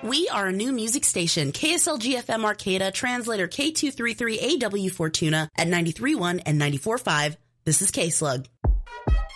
We are a new music station, KSLG-FM Arcata, translator K233AW Fortuna at 93.1 and 94.5. This is K-Slug.